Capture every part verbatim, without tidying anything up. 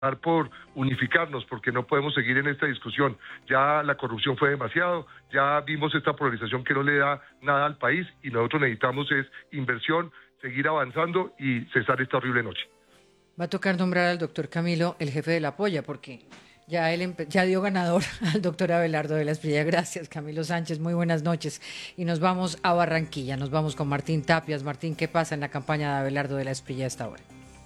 por unificarnos, porque no podemos seguir en esta discusión. Ya la corrupción fue demasiado, ya vimos esta polarización que no le da nada al país y nosotros necesitamos es inversión, seguir avanzando y cesar esta horrible noche. Va a tocar nombrar al doctor Camilo el jefe de la polla, porque ya él ya dio ganador al doctor Abelardo de la Espriella. Gracias, Camilo Sánchez, muy buenas noches. Y nos vamos a Barranquilla, nos vamos con Martín Tapias. Martín, ¿qué pasa en la campaña de Abelardo de la Espriella a esta hora?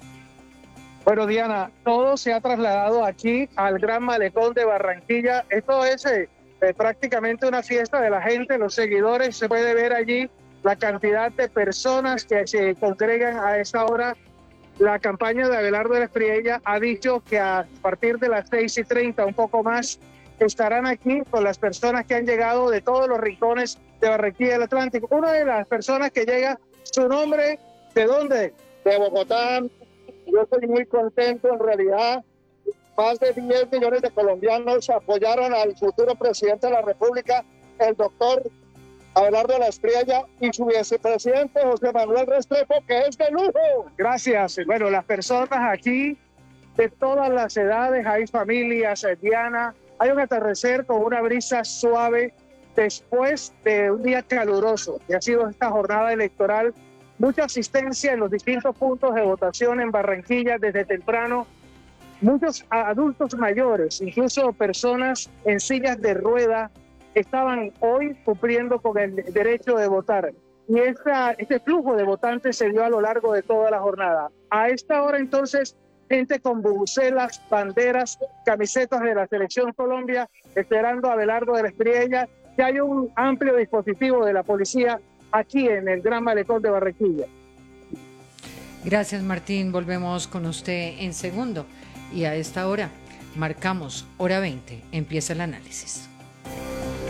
Bueno, Diana, todo se ha trasladado aquí al Gran Malecón de Barranquilla. Esto es eh, eh, prácticamente una fiesta de la gente, los seguidores. Se puede ver allí la cantidad de personas que se congregan a esta hora. La campaña de Abelardo de la Espriella ha dicho que a partir de las seis y treinta, un poco más, estarán aquí con las personas que han llegado de todos los rincones de Barranquilla del Atlántico. Una de las personas que llega, su nombre, ¿de dónde? De Bogotá. Yo estoy muy contento, en realidad. Más de diez millones de colombianos apoyaron al futuro presidente de la República, el doctor Abelardo de la Espriella, y su vicepresidente José Manuel Restrepo, que es de lujo. Gracias. Bueno, las personas aquí de todas las edades, hay familias, Diana, hay un atardecer con una brisa suave después de un día caluroso, que ha sido esta jornada electoral. Mucha asistencia en los distintos puntos de votación en Barranquilla desde temprano. Muchos adultos mayores, incluso personas en sillas de rueda, estaban hoy cumpliendo con el derecho de votar. Y esta, este flujo de votantes se dio a lo largo de toda la jornada. A esta hora, entonces, gente con bubucelas, banderas, camisetas de la Selección Colombia, esperando a Abelardo de la Espriella. Ya hay un amplio dispositivo de la policía aquí en el Gran Malecón de Barranquilla. Gracias, Martín. Volvemos con usted en segundo. Y a esta hora marcamos hora veinte. Empieza el análisis.